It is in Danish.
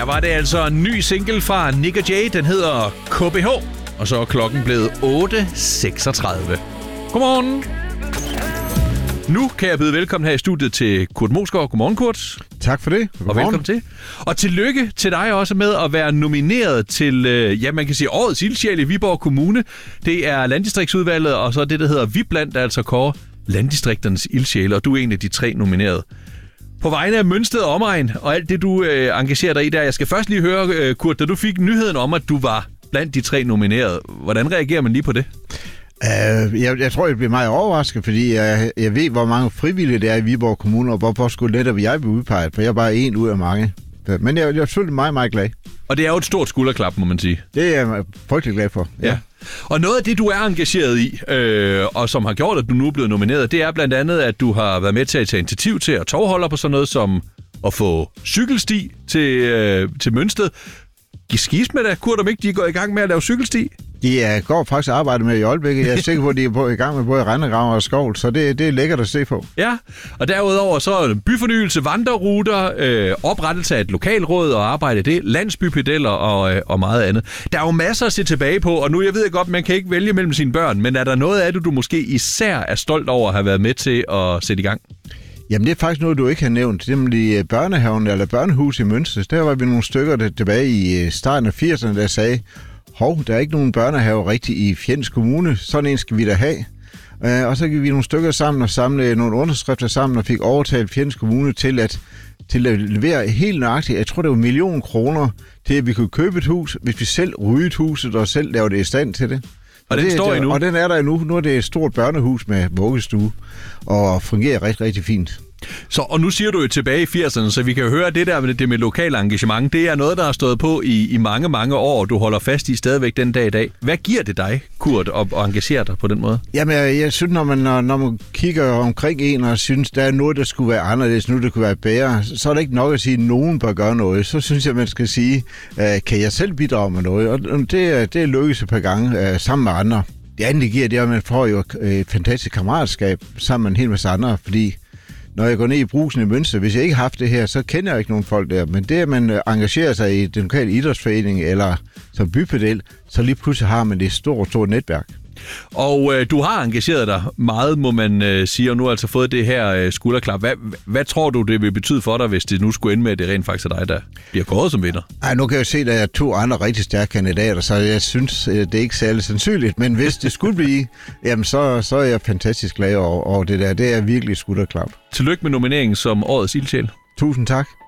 Her var det altså en ny single fra Nik & Jay. Den hedder KBH. Og så er klokken blevet 8.36. Godmorgen. Nu kan jeg byde velkommen her i studiet til Kurt Moesgaard. Godmorgen, Kurt. Tak for det. Og velkommen til. Og tillykke til dig også med at være nomineret til, man kan sige, årets ildsjæl i Viborg Kommune. Det er landdistriktsudvalget, og så det, der hedder Vibland, der altså kårer landdistrikternes ildsjæle, og du er en af de 3 nomineret. På vegne af Mønsted og omegn, og alt det, du engagerer dig i der. Jeg skal først lige høre, Kurt, da du fik nyheden om, at du var blandt de 3 nominerede. Hvordan reagerer man lige på det? Jeg tror, jeg bliver meget overrasket, fordi jeg ved, hvor mange frivillige der er i Viborg Kommune, og hvorfor skulle netop jeg blive udpeget, for jeg er bare en ud af mange. Men jeg er selvfølgelig meget, meget glad. Og det er jo et stort skulderklap, må man sige. Det er jeg frygtelig glad for. Ja. Og noget af det, du er engageret i, og som har gjort, at du nu er blevet nomineret, det er blandt andet, at du har været med til at tage initiativ til at tovholder på sådan noget som at få cykelsti til Mønsted. Skis med det, Kurt, om ikke de er gået i gang med at lave cykelsti? De går faktisk arbejde med i øjeblikket. Jeg er sikker på, at de er i gang med både rendegraver og skovl, så det er lækkert at se på. Ja, og derudover så byfornyelse, vandreruter, oprettelse af et lokalråd og arbejde i det, landsbypedeller og meget andet. Der er jo masser at se tilbage på, og nu jeg ved godt, man kan ikke vælge mellem sine børn, men er der noget af det, du måske især er stolt over at have været med til at sætte i gang? Jamen, det er faktisk noget, du ikke har nævnt. Nemlig børnehaven eller børnehus i Mønsted. Der var vi nogle stykker der tilbage i starten af 80'erne, der sagde, der er ikke nogen børnehave rigtig i Fjends Kommune. Sådan en skal vi da have. Og så gik vi nogle stykker sammen og samlede nogle underskrifter sammen og fik overtalt Fjends Kommune til at levere helt nøjagtigt, jeg tror det var 1 million kroner til, at vi kunne købe et hus, hvis vi selv ryddede huset og selv lavede det i stand til det. Og den står endnu? Og den er der endnu. Nu er det et stort børnehus med vuggestue og fungerer rigtig, rigtig fint. Og nu siger du jo tilbage i 80'erne, så vi kan jo høre, at det med lokal engagement, det er noget, der har stået på i mange, mange år, og du holder fast i stadigvæk den dag i dag. Hvad giver det dig, Kurt, at engagere dig på den måde? Jamen, jeg synes, når man kigger omkring en og synes, der er noget, der skulle være anderledes, nu det kunne være bedre, så er det ikke nok at sige, at nogen bør gøre noget. Så synes jeg, man skal sige, kan jeg selv bidrage med noget? Og det er lykkes et par gange sammen med andre. Det andet, det giver, det er, at man får jo et fantastisk kammeratskab sammen med en hel masse andre, fordi når jeg går ned i Brugsen i Mønsted, hvis jeg ikke har haft det her, så kender jeg ikke nogen folk der. Men det, at man engagerer sig i den lokale idrætsforening eller som bypedel, så lige pludselig har man det stort netværk. Og du har engageret dig meget, må man sige, og nu har altså fået det her skulderklap. Hvad tror du, det vil betyde for dig, hvis det nu skulle ende med, at det rent faktisk er dig, der bliver kåret som vinder? Ej, nu kan jeg se, at der er 2 andre rigtig stærke kandidater, så jeg synes, det er ikke særlig sandsynligt. Men hvis det skulle blive, jamen så er jeg fantastisk glad over det der. Det er virkelig skulderklap. Tillykke med nomineringen som årets ildsjæl. Tusind tak.